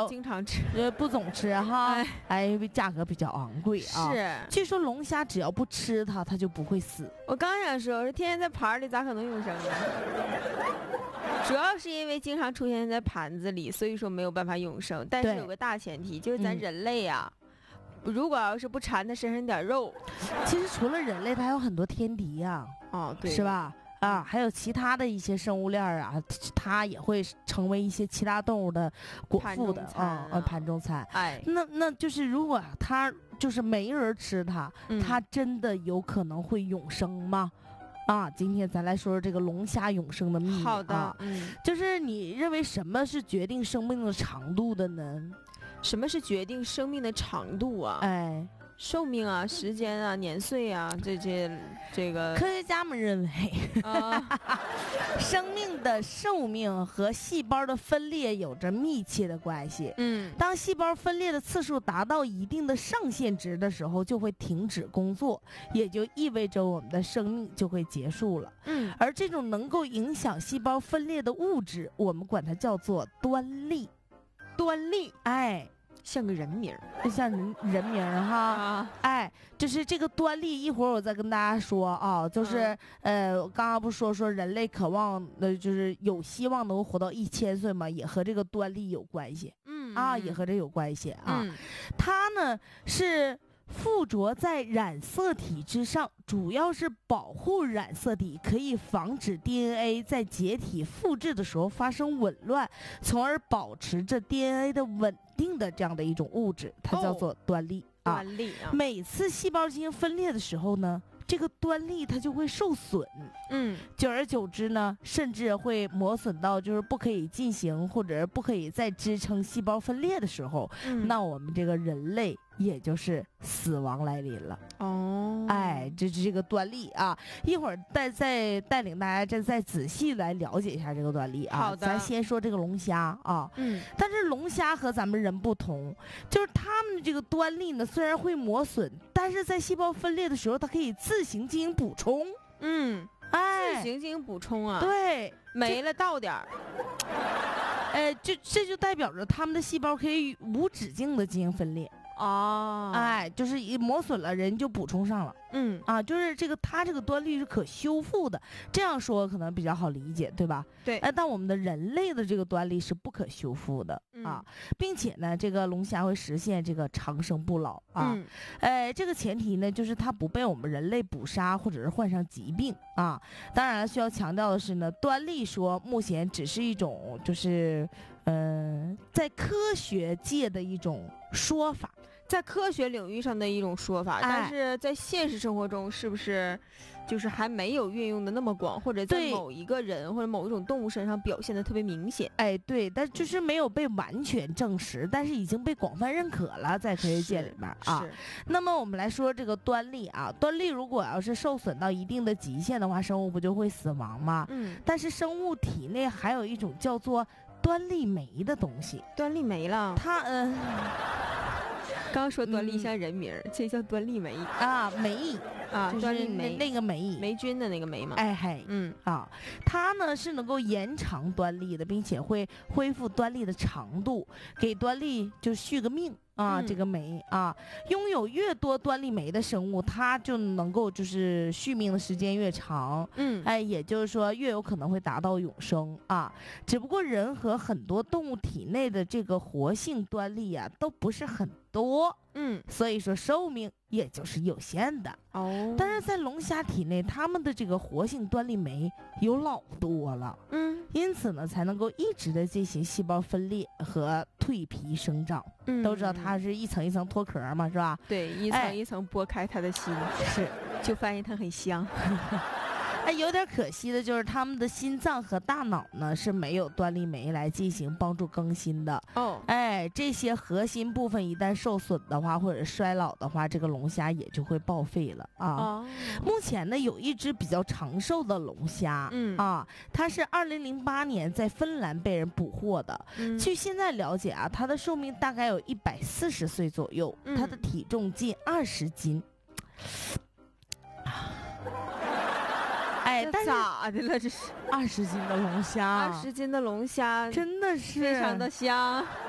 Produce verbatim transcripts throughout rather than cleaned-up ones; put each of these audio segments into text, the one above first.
经常吃， 呃，不总吃哈，哎，哎，因为价格比较昂贵啊。 是， 据说龙虾只要不吃它，它就不会死。 我刚想说，我说天天在盘里咋可能永生呢？主要是因为经常出现在盘子里，所以说没有办法永生。但是有个大前提，就是咱人类啊，嗯、如果要是不馋它身上点肉， 其实除了人类，它还有很多天敌呀、 啊，哦，对， 是吧？啊，还有其他的一些生物链啊，它也会成为一些其他动物的果腹的啊，呃，盘中餐。 哎， 那那就是如果它就是没人吃它， 嗯、 它真的有可能会永生吗？啊，今天咱来说说这个龙虾永生的秘密。 好的， 啊、 嗯， 就是你认为什么是决定生命的长度的呢？ 什么是决定生命的长度啊？ 哎。 寿命啊，时间啊，年岁啊，这这这个科学家们认为，啊、生命的寿命和细胞的分裂有着密切的关系。 嗯， 当细胞分裂的次数达到一定的上限值的时候，就会停止工作，也就意味着我们的生命就会结束了。 嗯， 而这种能够影响细胞分裂的物质，我们管它叫做端粒。 端粒， 哎。 像个人名儿，像人人名儿哈，啊、哎，就是这个端粒，一会儿我再跟大家说啊，就是、嗯、呃，刚刚不说说人类渴望的，就是有希望能够活到一千岁嘛，也和这个端粒有关系， 嗯啊，也和这有关系啊， 嗯、 它呢是附着在染色体之上，主要是保护染色体，可以防止 D N A 在解体复制的时候发生紊乱，从而保持着 D N A 的稳定的这样的一种物质，它叫做端粒、 哦、啊。端粒啊， 每次细胞进行分裂的时候呢，这个端粒它就会受损， 嗯， 久而久之呢，甚至会磨损到就是不可以进行或者不可以再支撑细胞分裂的时候， 嗯、 那我们这个人类也就是死亡来临了。 哦， 哎，这是这个端粒啊，一会儿再再带领大家再再仔细来了解一下这个端粒啊。 好的， 咱先说这个龙虾啊， 嗯， 但是龙虾和咱们人不同，就是它们这个端粒呢，虽然会磨损，但是在细胞分裂的时候，它可以自行进行补充。 嗯， 哎， 自行进行补充啊， 对， 没了倒点儿。 哎，就这就代表着它们的细胞可以无止境的进行分裂。 哦， 哎，就是一磨损了，人就补充上了。 嗯啊，就是这个它这个端粒是可修复的，这样说可能比较好理解，对吧？ 对。 哎，但我们的人类的这个端粒是不可修复的、 嗯、 啊，并且呢，这个龙虾会实现这个长生不老啊。 嗯。 哎，这个前提呢，就是它不被我们人类捕杀或者是患上疾病啊。当然了，需要强调的是呢，端粒说目前只是一种就是嗯、呃，在科学界的一种说法。 在科学领域上的一种说法、哎，但是在现实生活中是不是就是还没有运用的那么广，或者在某一个人或者某一种动物身上表现的特别明显？ 哎，对，但就是没有被完全证实，但是已经被广泛认可了，在科学界里面啊。那么我们来说这个端粒啊，端粒如果要是受损到一定的极限的话，生物不就会死亡吗？ 嗯， 但是生物体内还有一种叫做端粒酶的东西。 端粒酶了？ 它嗯。 呃刚说端粒像人名、嗯，这叫端粒酶啊，酶啊， 就是、 端粒酶那个酶， 霉菌的那个酶嘛。 哎嘿， 嗯啊，它呢是能够延长端粒的，并且会恢复端粒的长度，给端粒就续个命啊。 嗯、 这个酶啊，拥有越多端粒酶的生物，它就能够就是续命的时间越长。 嗯， 哎，也就是说越有可能会达到永生啊。只不过人和很多动物体内的这个活性端粒啊，都不是很多。 嗯， 所以说寿命也就是有限的哦。 但是在龙虾体内，它们的这个活性端粒酶有老多了， 嗯， 因此呢，才能够一直的进行细胞分裂和蜕皮生长。 嗯， 都知道它是一层一层脱壳嘛，是吧？ 对，一层一层剥开它的心， 哎、是， 就发现它很香。 哎，有点可惜的就是他们的心脏和大脑呢是没有端粒酶来进行帮助更新的哦。 哎，这些核心部分一旦受损的话，或者衰老的话，这个龙虾也就会报废了啊。 哦、 目前呢，有一只比较长寿的龙虾， 嗯啊，它是二零零八年在芬兰被人捕获的。 嗯、 据现在了解啊，它的寿命大概有一百四十岁左右， 嗯、 它的体重近二十斤。哎，但是咋的了？这是二十斤的龙虾， 二十斤的龙虾真的是非常的香。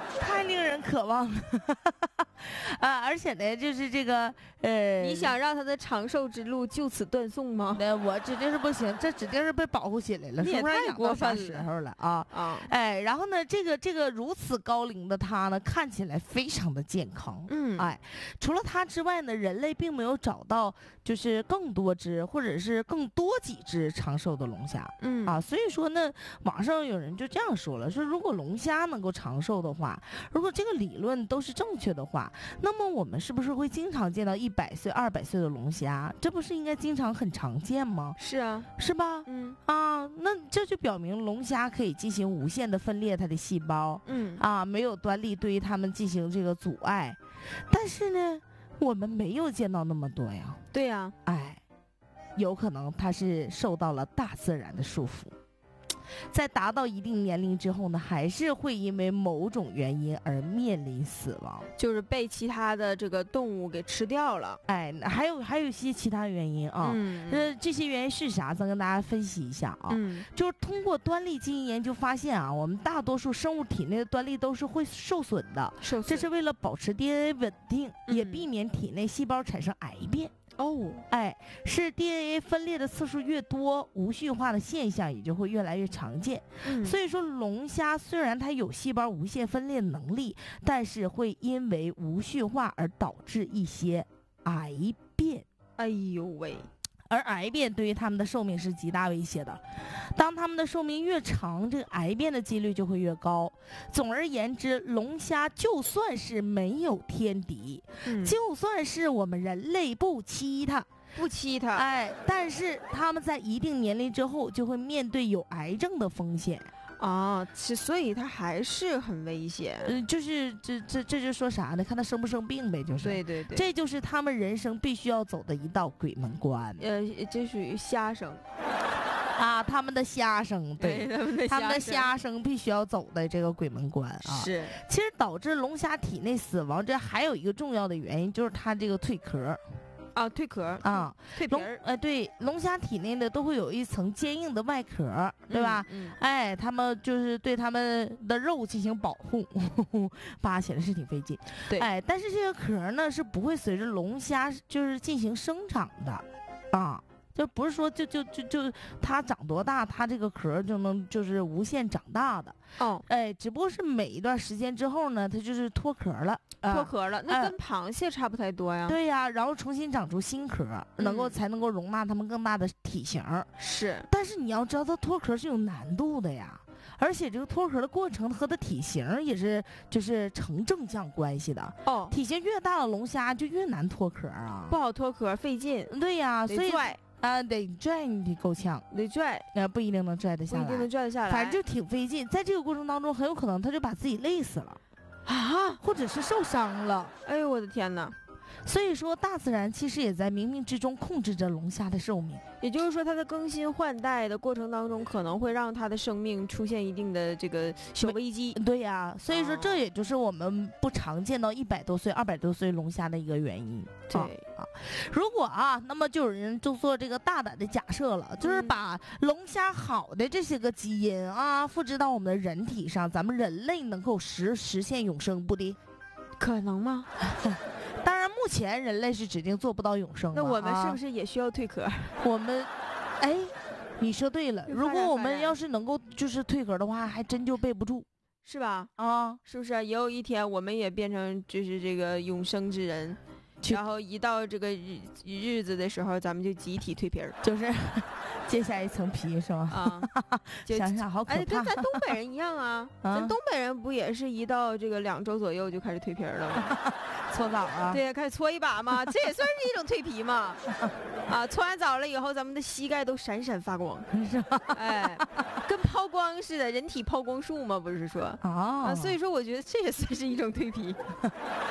太令人渴望了啊！而且呢，就是这个呃， 你想让他的长寿之路就此断送吗？ 那我指定是不行，这指定是被保护起来了， 你也太过分了时候了啊啊！ 哎，然后呢，这个这个如此高龄的他呢，看起来非常的健康。 嗯， 哎，除了他之外呢，人类并没有找到就是更多只或者是更多几只长寿的龙虾。 嗯啊，所以说呢，网上有人就这样说了，说如果龙虾能够长寿的话，如果这个理论都是正确的话，那么我们是不是会经常见到一百岁、二百岁的龙虾？这不是应该经常很常见吗？ 是啊， 是吧？ 嗯啊，那这就表明龙虾可以进行无限的分裂它的细胞， 嗯啊，没有端粒对于它们进行这个阻碍。但是呢，我们没有见到那么多呀。 对呀， 哎，有可能它是受到了大自然的束缚。在达到一定年龄之后呢，还是会因为某种原因而面临死亡， 就是被其他的这个动物给吃掉了。 哎，还有还有一些其他原因啊。 嗯， 呃，这些原因是啥？咱跟大家分析一下啊。 嗯， 就是通过端粒基因研究发现啊，我们大多数生物体内的端粒都是会受损的， 受损这是为了保持 D N A 稳定， 嗯也避免体内细胞产生癌变。 哦， 哎，是 D N A 分裂的次数越多，无序化的现象也就会越来越常见。 嗯， 所以说，龙虾虽然它有细胞无限分裂能力，但是会因为无序化而导致一些癌变。 哎呦喂！ 而癌变对于它们的寿命是极大威胁的，当它们的寿命越长，这个癌变的几率就会越高。总而言之，龙虾就算是没有天敌， 嗯、 就算是我们人类不欺它， 不欺它， 哎，但是它们在一定年龄之后就会面对有癌症的风险。 啊，其所以它还是很危险。 嗯、呃，就是这这这就说啥呢？看他生不生病呗，就是。 对对对， 这就是他们人生必须要走的一道鬼门关。 呃，这属于虾生。 啊，他们的虾生，对， 他们的他们的虾生必须要走的这个鬼门关啊。 是， 其实导致龙虾体内死亡，这还有一个重要的原因，就是它这个蜕壳。 啊，蜕壳啊， 蜕皮儿， 呃，对，龙虾体内呢都会有一层坚硬的外壳，对吧？ 嗯嗯、 哎，他们就是对他们的肉进行保护，呵呵扒起来是挺费劲。 对， 哎，但是这个壳呢是不会随着龙虾就是进行生长的，啊。就不是说就就就就它长多大，它这个壳就能就是无限长大的哦， 哎，只不过是每一段时间之后呢，它就是脱壳了， 脱壳了，那跟螃蟹差不太多呀。 对呀，然后重新长出新壳，能够才能够容纳它们更大的体型。 是， 但是你要知道，它脱壳是有难度的呀，而且这个脱壳的过程和它体型也是就是成正向关系的。 哦， 体型越大的龙虾就越难脱壳啊， 不好脱壳，费劲。 对呀，所以拽。 啊，得拽你得够呛， 得拽， 呃，不一定能拽得下来， 不一定能拽得下来， 反正就挺费劲。在这个过程当中，很有可能他就把自己累死了， 啊， 或者是受伤了。 哎呦，我的天哪！ 所以说，大自然其实也在冥冥之中控制着龙虾的寿命。 也就是说，它的更新换代的过程当中，可能会让它的生命出现一定的这个小危机。 对呀，所以说这也就是我们不常见到一百多岁、二百多岁龙虾的一个原因。 对啊，如果啊，那么就有人就做这个大胆的假设了，就是把龙虾好的这些个基因啊复制到我们的人体上，咱们人类能够实实现永生不的？ 可能吗？ 当然，目前人类是指定做不到永生。 那我们是不是也需要蜕壳？ 啊、我们，哎，你说对了。如果我们要是能够就是蜕壳的话，还真就背不住， 是吧？ 啊， 是不是？也有一天我们也变成就是这个永生之人，然后一到这个日日子的时候，咱们就集体蜕皮儿， 就是揭下一层皮，是吗？ 啊， 想想好可怕。 哎，跟咱东北人一样啊，啊咱东北人不也是一到这个两周左右就开始蜕皮了吗？ 搓澡啊？ 对呀，开始搓一把嘛，这也算是一种蜕皮嘛。啊，搓完澡了以后，咱们的膝盖都闪闪发光， 是吧？ 哎，跟抛光似的，人体抛光术嘛，不是说？ 哦、 啊，所以说我觉得这也算是一种蜕皮。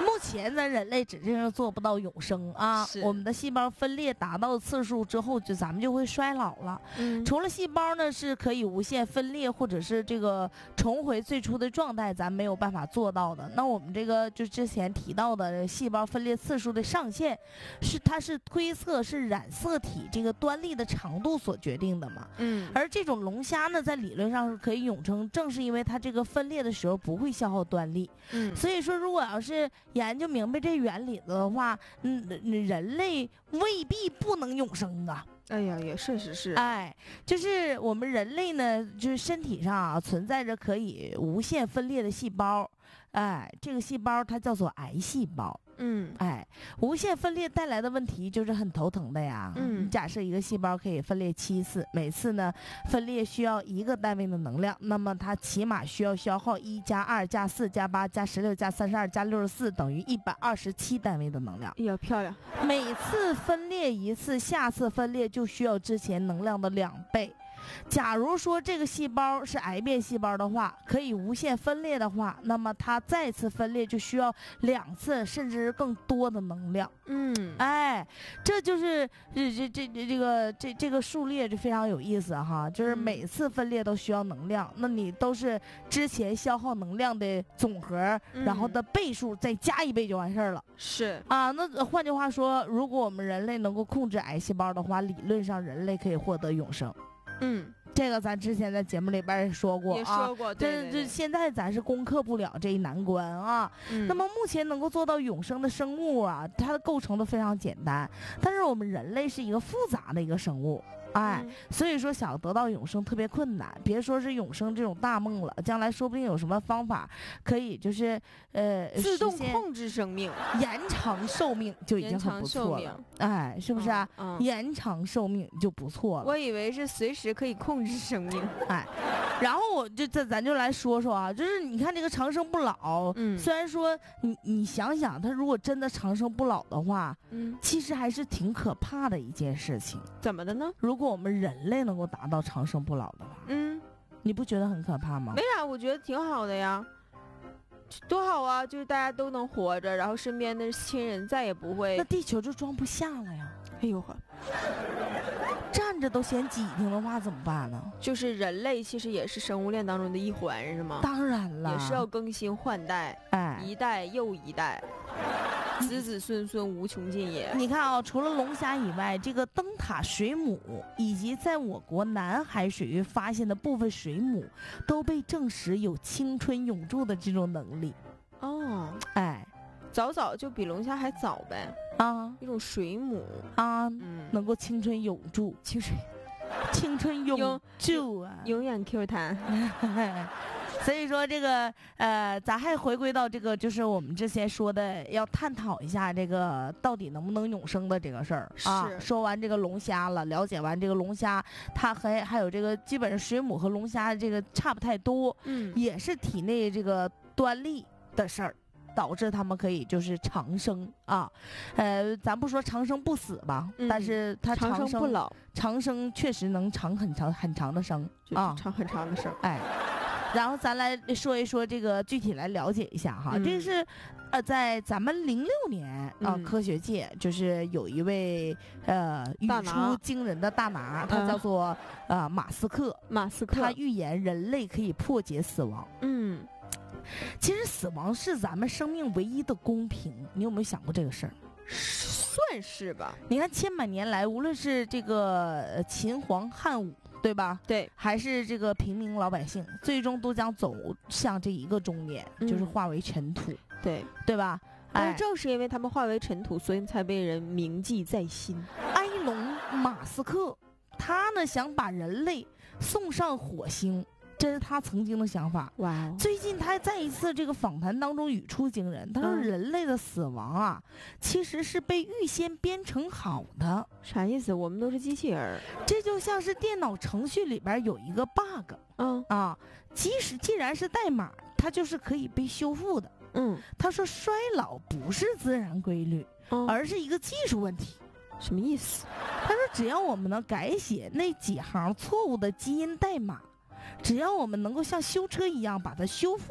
目前咱人类指定是做不到永生啊，我们的细胞分裂达到次数之后，就咱们就会衰老了。嗯，除了细胞呢是可以无限分裂，或者是这个重回最初的状态，咱没有办法做到的。那我们这个就之前提到的细胞分裂次数的上限，是它是推测是染色体这个端粒的长度所决定的嘛。嗯，而这种龙虾呢，在理论上是可以永生，正是因为它这个分裂的时候不会消耗端粒。嗯，所以说如果要是研究明白这原理的话，嗯，人类未必不能永生啊。 哎呀，也确实是。 哎，就是我们人类呢，就是身体上啊存在着可以无限分裂的细胞，哎，这个细胞它叫做癌细胞。嗯，哎，无限分裂带来的问题就是很头疼的呀。嗯，假设一个细胞可以分裂七次，每次呢分裂需要一个单位的能量，那么它起码需要消耗一加二加四加八加十六加三十二加六十四等于一百二十七单位的能量。 哎呀，漂亮！ 每次分裂一次，下次分裂就需要之前能量的两倍。假如说这个细胞是癌变细胞的话，可以无限分裂的话，那么它再次分裂就需要两次甚至更多的能量。嗯，哎，这就是这这这这这个这这个数列就非常有意思哈，就是每次分裂都需要能量，那你都是之前消耗能量的总和，然后的倍数再加一倍就完事儿了。 是啊，那换句话说，如果我们人类能够控制癌细胞的话，理论上人类可以获得永生。嗯，这个咱之前在节目里边也说过啊， 也说过，对对对， 这这现在咱是攻克不了这一难关啊。嗯，那么目前能够做到永生的生物啊，它的构成都非常简单，但是我们人类是一个复杂的一个生物。哎，嗯、所以说想得到永生特别困难，别说是永生这种大梦了，将来说不定有什么方法可以就是呃自动控制生命， 延长寿命就已经很不错了。哎，是不是啊？嗯嗯、延长寿命就不错了。 我以为是随时可以控制生命。 哎，然后我就这咱就来说说啊，就是你看这个长生不老，嗯，虽然说你你想想，他如果真的长生不老的话，嗯，其实还是挺可怕的一件事情。 怎么的呢？ 如果如果我们人类能够达到长生不老的话，嗯，你不觉得很可怕吗？ 没啥，我觉得挺好的呀，多好啊！就是大家都能活着，然后身边的亲人再也不会， 那地球就装不下了呀！ 哎呦呵， 站着都嫌挤挺的话怎么办呢？ 就是人类其实也是生物链当中的一环，是吗？ 当然了， 也是要更新换代，哎，一代又一代。子子孙孙无穷尽也。 你看啊、哦，除了龙虾以外，这个灯塔水母以及在我国南海水域发现的部分水母，都被证实有青春永驻的这种能力。 哦， 哎， 早早就比龙虾还早呗。啊，一种水母啊，嗯、能够青春永驻， 青春， 青春永驻啊， 永远 Q 弹。 所以说这个呃，咱还回归到这个，就是我们之前说的，要探讨一下这个到底能不能永生的这个事儿啊。说完这个龙虾了，了解完这个龙虾，它还还有这个基本上水母和龙虾这个差不太多，嗯，也是体内这个端粒的事儿。导致他们可以就是长生啊，呃，咱不说长生不死吧，嗯、但是它长生不老， 长生确实能长很长很长的生啊， 长很长的生， 哎。然后咱来说一说这个具体来了解一下哈，嗯、这个是，呃，在咱们零六年啊、呃嗯，科学界就是有一位呃语出惊人的大拿，他叫做呃马斯克， 马斯克， 他预言人类可以破解死亡。嗯，其实死亡是咱们生命唯一的公平，你有没有想过这个事儿？ 算是吧。 你看千百年来，无论是这个秦皇汉武。对吧？ 对， 还是这个平民老百姓，最终都将走向这一个终点，嗯、就是化为尘土。 对， 对吧？ 但是正是因为他们化为尘土，所以才被人铭记在心。 埃隆·马斯克，他呢想把人类送上火星。这是他曾经的想法。哇、wow ！最近他在一次这个访谈当中语出惊人，他说人类的死亡啊，嗯、其实是被预先编程好的。 啥意思？我们都是机器人。 这就像是电脑程序里边有一个 bug， 嗯啊，即使既然是代码，它就是可以被修复的。嗯，他说衰老不是自然规律，嗯、而是一个技术问题。 什么意思？ 他说只要我们能改写那几行错误的基因代码。只要我们能够像修车一样把它修复了，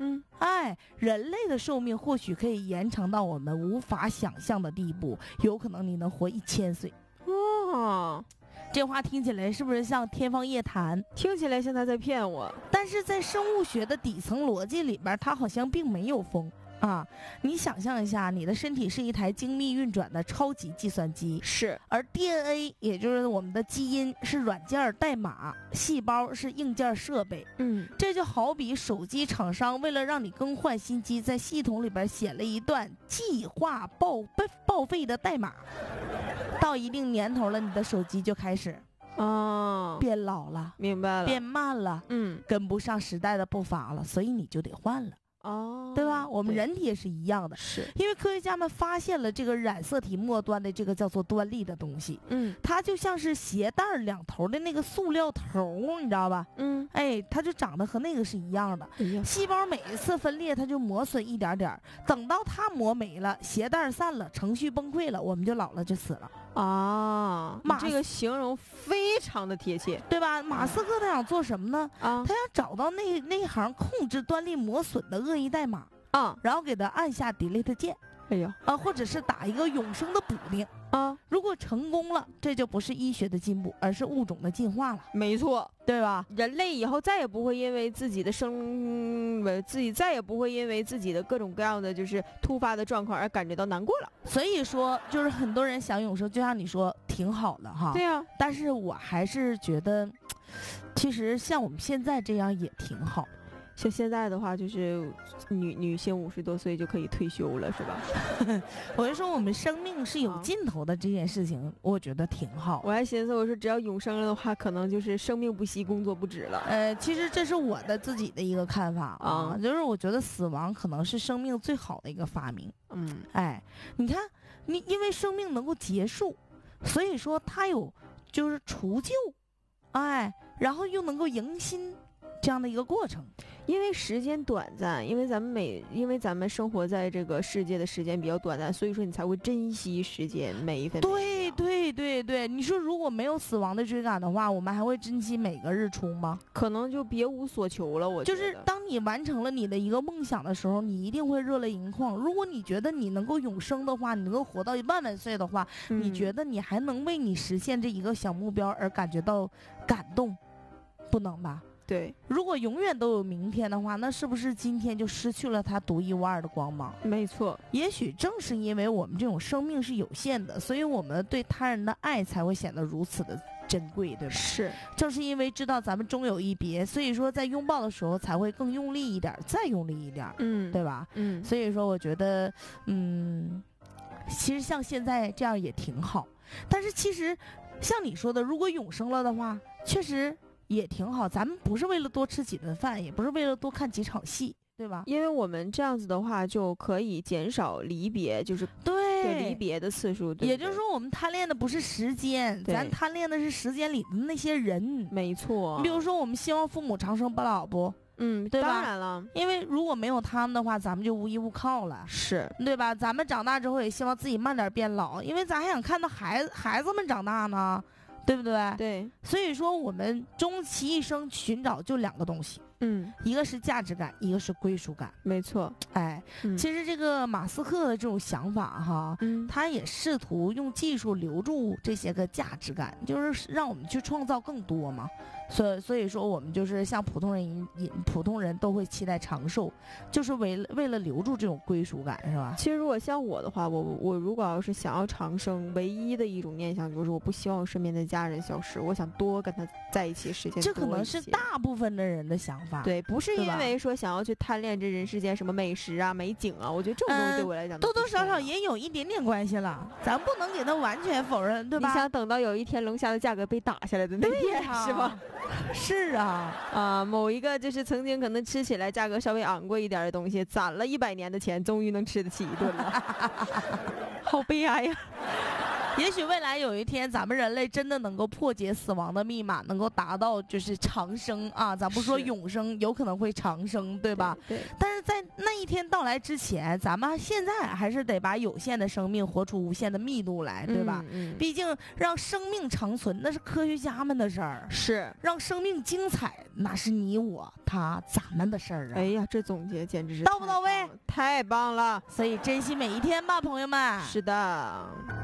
嗯， 哎，人类的寿命或许可以延长到我们无法想象的地步，有可能你能活一千岁。 哦， 这话听起来是不是像天方夜谭？ 听起来像他在骗我。 但是在生物学的底层逻辑里边，它好像并没有风啊。你想象一下，你的身体是一台精密运转的超级计算机， 是， 而 D N A 也就是我们的基因是软件代码，细胞是硬件设备。 嗯， 这就好比手机厂商为了让你更换新机，在系统里边写了一段计划报报废的代码，到一定年头了，你的手机就开始哦， 变老了， 明白了， 变慢了， 嗯， 跟不上时代的步伐了，所以你就得换了。 哦， 对吧？我们对人体也是一样的， 是， 因为科学家们发现了这个染色体末端的这个叫做端粒的东西， 嗯它就像是鞋带两头的那个塑料头，你知道吧？ 嗯， 哎，它就长得和那个是一样的。 哎呀， 细胞每一次分裂，它就磨损一点点，等到它磨没了，鞋带散了，程序崩溃了，我们就老了，就死了。 啊， 马这个形容非常的贴切， 对吧？马斯克他想做什么呢？ 啊他想找到那那行控制端粒磨损的恶意代码， 啊， 然后给他按下 delete 键， 哎呀啊，或者是打一个永生的补丁。 啊， 如果成功了，这就不是医学的进步，而是物种的进化了， 没错， 对吧？ 人类以后再也不会因为自己的生，呃自己再也不会因为自己的各种各样的就是突发的状况而感觉到难过了。 所以说，就是很多人想永生，就像你说，挺好的哈。 对呀， 但是我还是觉得，其实像我们现在这样也挺好。 像现在的话，就是女女性五十多岁就可以退休了，是吧？ 我就说我们生命是有啊尽头的这件事情，我觉得挺好。 我还寻思，我说只要永生了的话，可能就是生命不息，工作不止了。 呃，其实这是我的自己的一个看法啊， 啊就是我觉得死亡可能是生命最好的一个发明。 嗯， 哎，你看，你因为生命能够结束，所以说它有就是除旧，哎，然后又能够迎新这样的一个过程。 因为时间短暂，因为咱们每因为咱们生活在这个世界的时间比较短暂，所以说你才会珍惜时间每一分每一秒。 对对对对，你说如果没有死亡的追赶的话，我们还会珍惜每个日出吗？ 可能就别无所求了。我觉得就是当你完成了你的一个梦想的时候，你一定会热泪盈眶。如果你觉得你能够永生的话，你能够活到万万岁的话，你嗯觉得你还能为你实现这一个小目标而感觉到感动？不能吧？ 对， 如果永远都有明天的话，那是不是今天就失去了它独一无二的光芒？ 没错， 也许正是因为我们这种生命是有限的，所以我们对他人的爱才会显得如此的珍贵，对吧？ 是， 正是因为知道咱们终有一别，所以说在拥抱的时候才会更用力一点，再用力一点， 嗯， 对吧？ 嗯， 所以说我觉得，嗯，其实像现在这样也挺好。但是其实像你说的，如果永生了的话，确实也挺好。咱们不是为了多吃几顿饭，也不是为了多看几场戏，对吧？ 因为我们这样子的话，就可以减少离别，就是对离对。 别的次数。对不对也就是，说，我们贪恋的不是时间， 对咱贪恋的是时间里的那些人。 没错。 你比如说，我们希望父母长生不老不？ 嗯， 对吧当然了， 因为如果没有他们的话，咱们就无依无靠了， 是， 对吧？咱们长大之后也希望自己慢点变老，因为咱还想看到孩子孩子们长大呢，对不对？ 对， 所以说，我们终其一生寻找就两个东西， 嗯， 一个是价值感，一个是归属感。 没错。 哎， 嗯其实这个马斯克的这种想法哈， 嗯， 他也试图用技术留住这些个价值感，就是让我们去创造更多嘛。所以所以说，我们就是像普通人一普通人都会期待长寿，就是为了为了留住这种归属感，是吧？ 其实如果像我的话，我我如果要是想要长生，唯一的一种念想就是我不希望我身边的家人消失，我想多跟他在一起时间多一些。 这可能是大部分的人的想法。 对，不是对吧因为说想要去贪恋这人世间什么美食啊、美景啊，我觉得这种东西对我来讲、 嗯、多多少少也有一点点关系了，咱不能给他完全否认，对吧？ 你想等到有一天龙虾的价格被打下来的那天，是吧？ 是啊， 啊，某一个就是曾经可能吃起来价格稍微昂贵一点的东西，攒了一百年的钱，终于能吃得起一顿了，好悲哀呀！ 也许未来有一天，咱们人类真的能够破解死亡的密码，能够达到就是长生啊，咱不说永生，有可能会长生，对吧？ 对。对， 但是在那一天到来之前，咱们现在还是得把有限的生命活出无限的密度来，对吧？ 嗯嗯、 毕竟让生命长存，那是科学家们的事儿； 是让生命精彩，那是你我他咱们的事儿啊！ 哎呀，这总结简直是到不到位？ 太棒了！ 所以珍惜每一天吧，朋友们。 是的。